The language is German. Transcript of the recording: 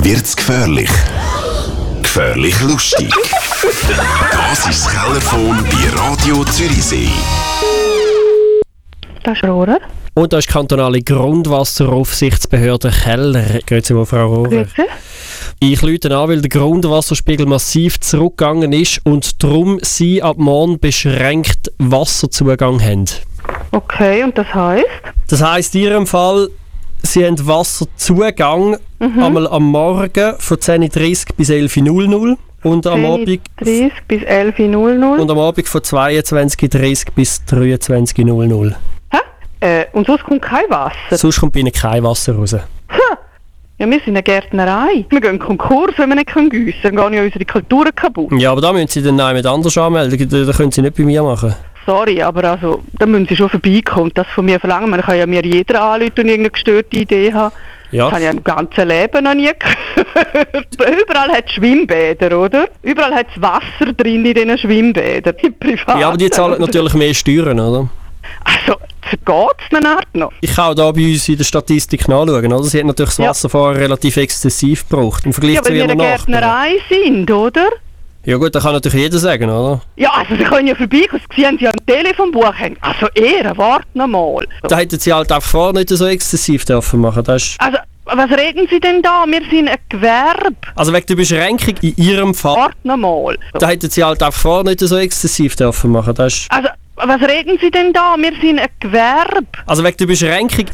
wird's gefährlich. Gefährlich lustig. Das ist das Kellerphone bei Radio Zürichsee. Das ist Rohrer. Und da ist die kantonale Grundwasseraufsichtsbehörde Keller. Grüezi wohl, Frau Rohrer. Grüezi. Ich rufe an, weil der Grundwasserspiegel massiv zurückgegangen ist und darum Sie ab morgen beschränkt Wasserzugang haben. Okay, und das heisst? Das heisst in Ihrem Fall, Sie haben Wasserzugang einmal am Morgen von 10.30 bis 11.00 Uhr und am Abend 10.30 bis 11.00 und am Abend von 22.30 bis 23.00. Und sonst kommt kein Wasser? Sonst kommt bei Ihnen kein Wasser raus. Ja, wir sind eine Gärtnerei. Wir gehen Konkurs, wenn wir nicht giessen können. Dann gehen ja unsere Kulturen kaputt. Ja, aber da müssen Sie dann jemand anders anmelden. Da können Sie nicht bei mir machen. Sorry, aber also, da müssen Sie schon vorbeikommen. Das von mir verlangen. Man kann ja mir jeder anrufen und irgendeine gestörte Idee haben. Ja. Das habe ich im ganzen Leben noch nie gehört. Überall hat es Schwimmbäder, oder? Überall hat es Wasser drin in diesen Schwimmbädern. Privat. Ja, aber die zahlen natürlich mehr Steuern, oder? Also, vergeht es eine Art noch? Ich kann auch da bei uns in der Statistik nachschauen, oder? Sie hat natürlich das Wasser vorher relativ exzessiv gebraucht, im Vergleich Ja, zu weil wir ihren eine Nachbarn. Gärtnerei sind, oder? Ja gut, das kann natürlich jeder sagen, oder? Ja, also Sie können ja vorbeikommen, Sie haben ja ein Telefonbuch hängen. Also wart noch mal. Da hätten Sie halt einfach vorher nicht so exzessiv dürfen machen. Das ist Also, was reden Sie denn da? Wir sind ein Gewerbe. also wegen der Beschränkung in Ihrem Fall, Wart noch mal. da hätten Sie halt einfach vorher nicht so exzessiv dürfen machen. Das ist Also, was reden Sie denn da? Wir sind ein Gewerbe. also wegen der Beschränkung